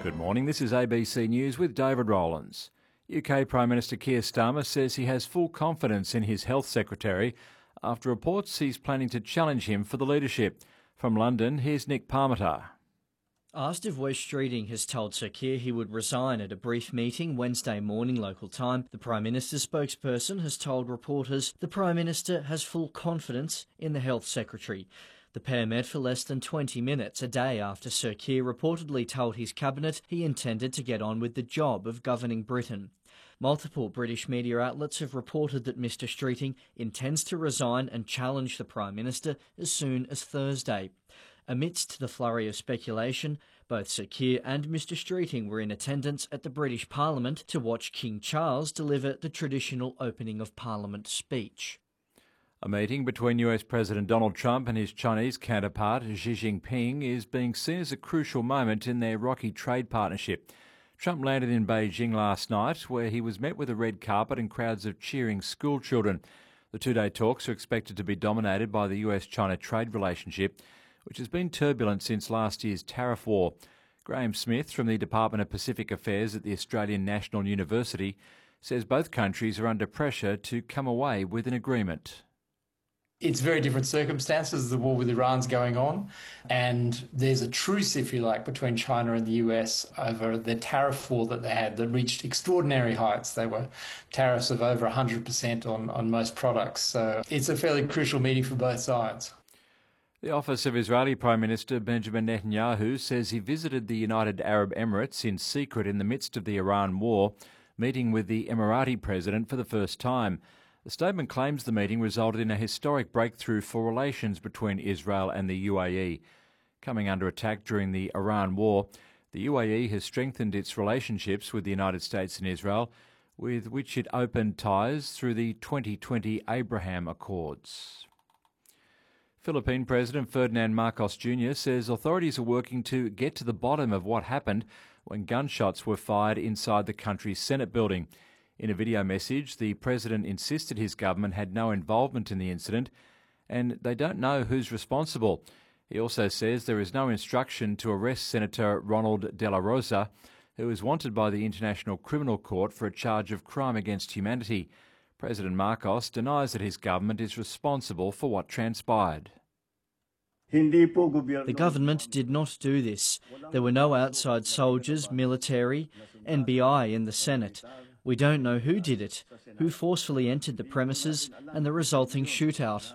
Good morning, this is ABC News with David Rowlands. UK Prime Minister Keir Starmer says he has full confidence in his Health Secretary after reports he's planning to challenge him for the leadership. From London, here's Nick Parmenter. Asked if Wes Streeting has told Sir Keir he would resign at a brief meeting Wednesday morning local time, the Prime Minister's spokesperson has told reporters the Prime Minister has full confidence in the Health Secretary. The pair met for less than 20 minutes a day after Sir Keir reportedly told his cabinet he intended to get on with the job of governing Britain. Multiple British media outlets have reported that Mr Streeting intends to resign and challenge the Prime Minister as soon as Thursday. Amidst the flurry of speculation, both Sir Keir and Mr Streeting were in attendance at the British Parliament to watch King Charles deliver the traditional opening of Parliament speech. A meeting between US President Donald Trump and his Chinese counterpart Xi Jinping is being seen as a crucial moment in their rocky trade partnership. Trump landed in Beijing last night, where he was met with a red carpet and crowds of cheering school children. The two-day talks are expected to be dominated by the US-China trade relationship, which has been turbulent since last year's tariff war. Graham Smith from the Department of Pacific Affairs at the Australian National University says both countries are under pressure to come away with an agreement. It's very different circumstances. The war with Iran's going on, and there's a truce, if you like, between China and the US over the tariff war that they had that reached extraordinary heights. They were tariffs of over 100% on most products. So it's a fairly crucial meeting for both sides. The office of Israeli Prime Minister Benjamin Netanyahu says he visited the United Arab Emirates in secret in the midst of the Iran war, meeting with the Emirati president for the first time. The statement claims the meeting resulted in a historic breakthrough for relations between Israel and the UAE. Coming under attack during the Iran war, the UAE has strengthened its relationships with the United States and Israel, with which it opened ties through the 2020 Abraham Accords. Philippine President Ferdinand Marcos Jr. says authorities are working to get to the bottom of what happened when gunshots were fired inside the country's Senate building. In a video message, the president insisted his government had no involvement in the incident and they don't know who's responsible. He also says there is no instruction to arrest Senator Ronald De La Rosa, who is wanted by the International Criminal Court for a charge of crime against humanity. President Marcos denies that his government is responsible for what transpired. The government did not do this. There were no outside soldiers, military, NBI in the Senate. We don't know who did it, who forcefully entered the premises and the resulting shootout.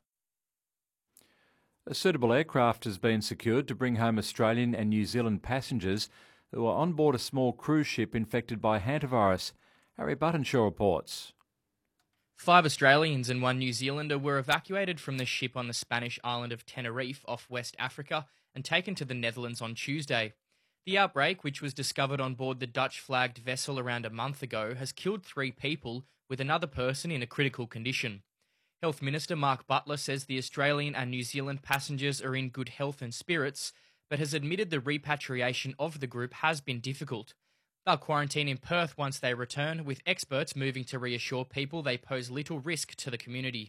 A suitable aircraft has been secured to bring home Australian and New Zealand passengers who are on board a small cruise ship infected by hantavirus. Harry Buttonshaw reports. 5 Australians and 1 New Zealander were evacuated from the ship on the Spanish island of Tenerife off West Africa and taken to the Netherlands on Tuesday. The outbreak, which was discovered on board the Dutch-flagged vessel around a month ago, has killed 3 people, with another person in a critical condition. Health Minister Mark Butler says the Australian and New Zealand passengers are in good health and spirits, but has admitted the repatriation of the group has been difficult. They'll quarantine in Perth once they return, with experts moving to reassure people they pose little risk to the community.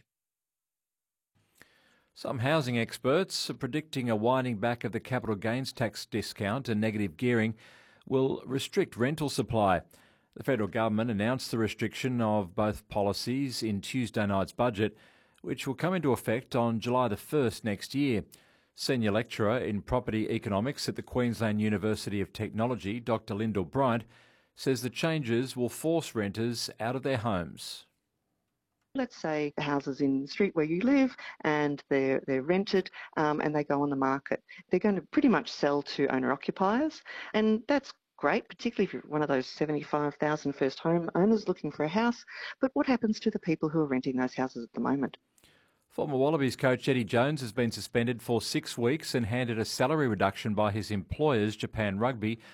Some housing experts are predicting a winding back of the capital gains tax discount and negative gearing will restrict rental supply. The federal government announced the restriction of both policies in Tuesday night's budget, which will come into effect on July the 1st next year. Senior lecturer in property economics at the Queensland University of Technology, Dr Lyndall Bryant, says the changes will force renters out of their homes. Let's say the houses in the street where you live and they're rented and they go on the market. They're going to pretty much sell to owner-occupiers, and that's great, particularly if you're one of those 75,000 first home owners looking for a house. But what happens to the people who are renting those houses at the moment? Former Wallabies coach Eddie Jones has been suspended for 6 weeks and handed a salary reduction by his employers, Japan Rugby,